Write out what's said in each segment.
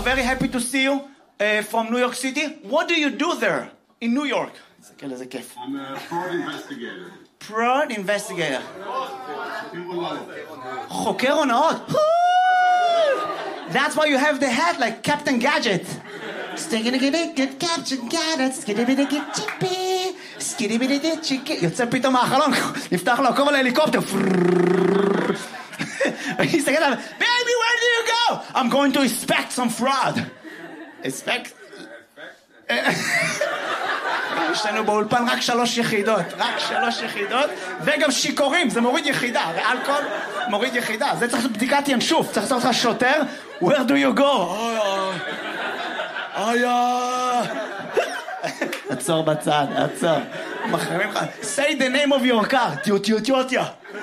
very happy to see you from New York City. What do you do there in New York? תסתכל איזה כיף. I'm a fraud investigator. Fraud investigator. חוקר הונאות. That's why you have the hat like Captain Gadget. יוצא פתאום מהחלון, נפתח לו הכובע להליקופטר. יסתכל עליו, baby, where do you go? I'm going to inspect some fraud. inspect? יש לנו באולפן רק 3 יחידות, וגם שיקורים, זה מוריד יחידה, אלכוהול מוריד יחידה, זה צריך לעשות בדיקת ינשוף, צריך לעשות לך שוטר, where do you go? עצור בצד, עצור, מחרימים לך, say the name of your car, טיוטיוטיוטיה,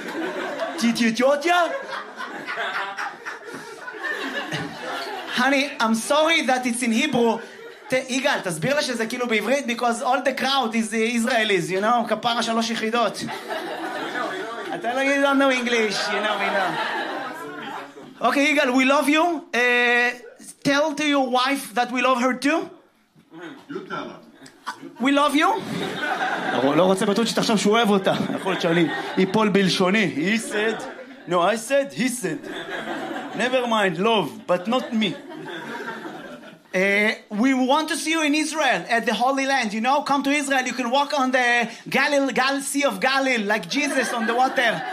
honey, I'm sorry that it's in Hebrew, יגאל, תסביר לה שזה כאילו בעברית, because all the crowd is Israelis, you know, כפרה 3 יחידות. אתה לא, you don't know English, you know, we know. Okay, יגאל, we love you. Tell to your wife that we love her too. You tell her. We love you. לא רוצה בטוח שתחשוב שהוא אוהב אותה. יכול להיות שאני ייפול בלשוני. He said, no, I said, he said. Never mind, love, but not me. We want to see you in Israel at the Holy Land. You know, come to Israel. You can walk on the Sea of Galilee like Jesus on the water.